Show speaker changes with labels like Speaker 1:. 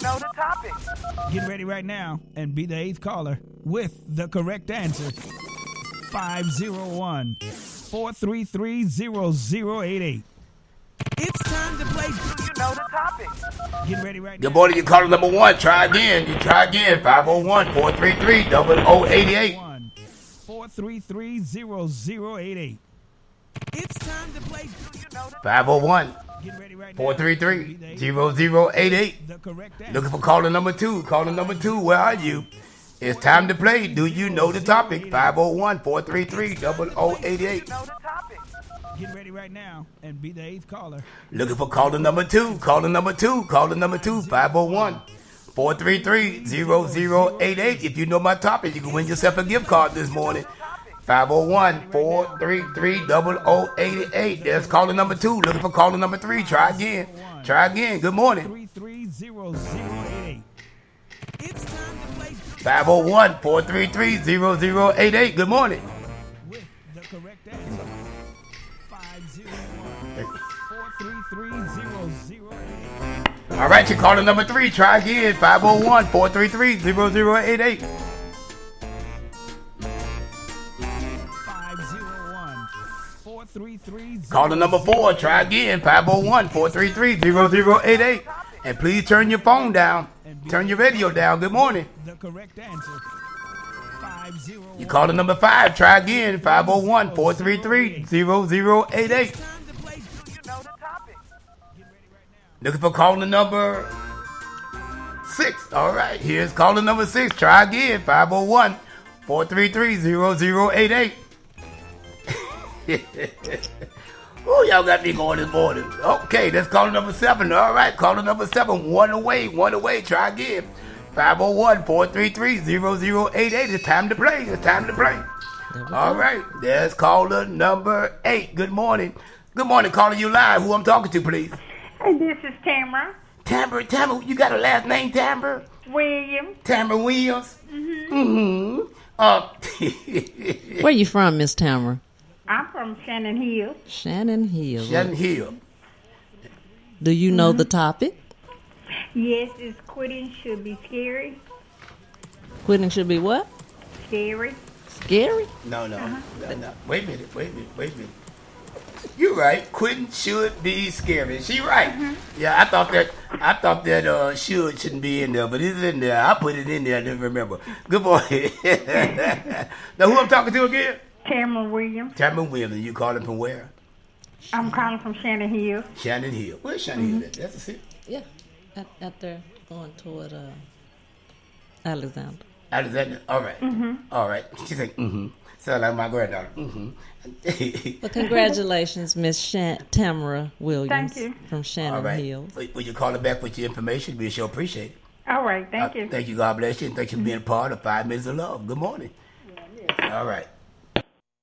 Speaker 1: know the topic?
Speaker 2: Get ready right now and be the 8th caller with the correct answer. 501-433-0088. It's time to play.
Speaker 1: Do you know the topic?
Speaker 2: Get ready right now.
Speaker 3: Good morning, you caller number 1. Try again. You try again. 501-433-0088.
Speaker 2: 433-0088. It's time to play.
Speaker 1: Do you know the
Speaker 3: 501
Speaker 2: Get ready right now.
Speaker 3: 433-0088.
Speaker 2: The correct answer.
Speaker 3: Looking for caller number 2. Caller number 2, where are you? It's time to play. Do you know the topic? 501-433-0088.
Speaker 1: know the topic?
Speaker 2: Get ready right now and be the 8th caller.
Speaker 3: Looking for caller number 2. Caller number 2. Caller number 2. 501-433-0088. If you know my topic, you can win yourself a gift card this morning. 501-433-0088. There's caller number 2. Looking for caller number 3. Try again. Try again. Good morning.
Speaker 2: 433-0088. It's time to play
Speaker 3: 501-433-0088. Good morning.
Speaker 2: with the correct answer. 501-433-0088.
Speaker 3: All right, you caller number 3. Try again. 501-433-0088.
Speaker 2: 501-433-0088.
Speaker 3: Caller number 4. Try again. 501-433-0088. And please turn your phone down. Turn your radio down. Good morning.
Speaker 2: The correct answer. 501.
Speaker 3: You caller number 5. Try again. 501-433-0088.
Speaker 2: Time to play.
Speaker 1: Do you know the topic?
Speaker 3: Looking for caller number 6. All right, here's caller number 6. Try again. 501-433-0088. Oh, y'all got me going this morning. Okay, that's caller number 7. All right, caller number 7. One away. Try again. 501-433-0088. It's time to play. All right, there's caller number 8. Good morning. Good morning, caller. You live. Who I'm talking to, please?
Speaker 4: Hey, this is Tamara
Speaker 3: Tamara, you got a last name, Tamara?
Speaker 4: Williams.
Speaker 3: Tamara Williams?
Speaker 5: Where you from, Miss Tamara?
Speaker 4: I'm from Shannon Hills.
Speaker 5: Shannon Hill.
Speaker 3: Shannon Hill.
Speaker 5: Do you know the topic?
Speaker 4: Yes, it's quitting should be scary.
Speaker 5: Quitting should be what?
Speaker 4: Scary.
Speaker 5: Scary?
Speaker 3: No. Wait a minute. You're right. Quitting should be scary. She right. Yeah, I thought that shouldn't be in there, but it's in there. I put it in there. I didn't remember. Good morning. Now, who I'm talking to again?
Speaker 4: Tamara Williams.
Speaker 3: Tamara Williams. You calling from where?
Speaker 4: I'm calling from Shannon Hills.
Speaker 3: Shannon Hill. Where's Shannon Hill at? That's the city.
Speaker 5: Yeah. Out there going toward Alexander.
Speaker 3: Alexander. All right. All right. She said, Sound like my granddaughter.
Speaker 5: Well, congratulations, Miss Tamara Williams.
Speaker 4: Thank you.
Speaker 5: From Shannon
Speaker 3: All right.
Speaker 5: Hills.
Speaker 3: Will you call her back with your information? We sure appreciate it.
Speaker 4: All right, thank you.
Speaker 3: Thank you. God bless you. And thank you for being a part of 5 Minutes of Love. Good morning. All right.